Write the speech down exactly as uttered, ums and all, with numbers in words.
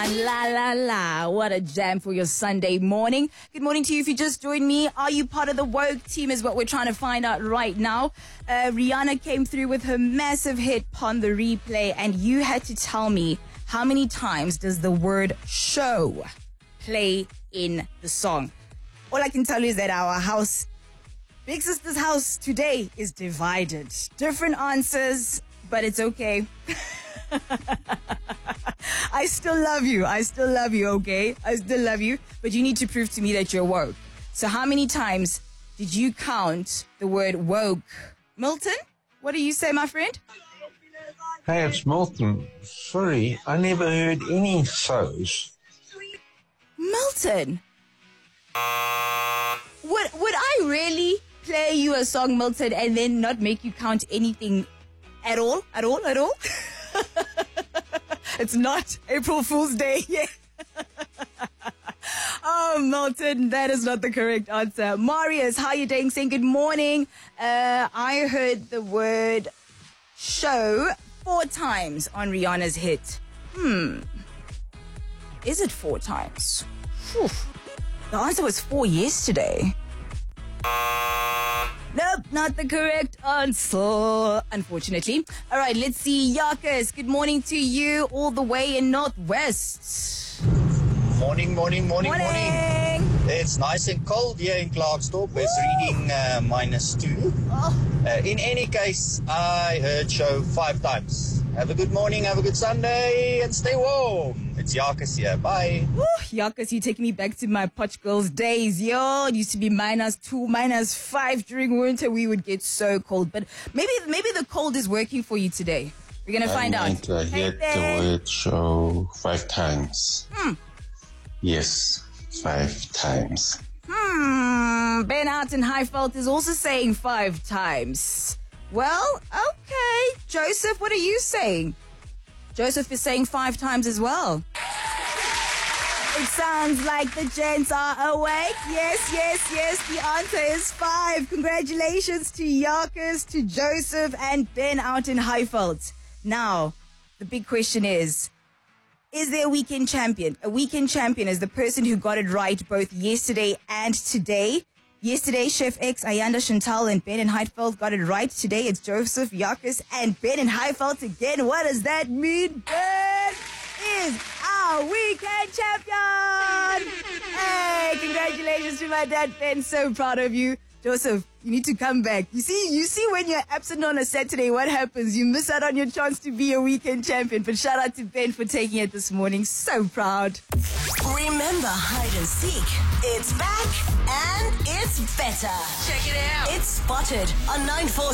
La la la, what a jam for your Sunday morning. Good morning to you if you just joined me. Are you part of the woke team is what we're trying to find out right now. Uh, Rihanna came through with her massive hit Pon the Replay, and you had to tell me how many times does the word show play in the song. All I can tell you is that our house, Big Sister's house today is divided. Different answers, but it's okay. I still love you. I still love you, okay? I still love you. But you need to prove to me that you're woke. So how many times did you count the word woke? Milton, what do you say, my friend? Hey, it's Milton. Sorry, I never heard any shows. Milton? Would, would I really play you a song, Milton, and then not make you count anything at all? At all? At all? It's not April Fool's Day yet. Oh, Milton, that is not the correct answer. Marius, how you doing? Saying good morning. Uh, I heard the word show four times on Rihanna's hit. Hmm. Is it four times? Whew. The answer was four yesterday. Nope, not the correct answer, unfortunately. All right, let's see. Yakas, good morning to you all the way in Northwest. Morning, morning, morning, morning. Morning. It's nice and cold here in Clarksdorp. It's reading uh, minus two. Oh. Uh, in any case, I heard show five times. Have a good morning, have a good Sunday, and stay warm. It's Yakas here. Bye. Woo, Yakas, you take me back to my Potch Girls days. Yo, it used to be minus two, minus five during winter. We would get so cold. But maybe maybe the cold is working for you today. We're going to find I out. I heard the word show five times. Hmm. Yes, five times. Hmm. Ben out in Highveld is also saying five times. Well, okay. Joseph, what are you saying? Joseph is saying five times as well. It sounds like the gents are awake. Yes, yes, yes. The answer is five. Congratulations to Yakas, to Joseph, and Ben out in Highveld. Now, the big question is, is there a weekend champion? A weekend champion is the person who got it right both yesterday and today. Yesterday, Chef X, Ayanda, Chantal, and Ben in Highveld got it right. Today, it's Joseph, Yakas, and Ben in Highveld again. What does that mean? Ben is our weekend champion! Hey, congratulations to my dad, Ben. So proud of you. Joseph, you need to come back. You see, you see when you're absent on a Saturday, what happens? You miss out on your chance to be a weekend champion. But shout out to Ben for taking it this morning. So proud. Remember hide and seek. It's back and it's better. Check it out. It's Spotted on nine four.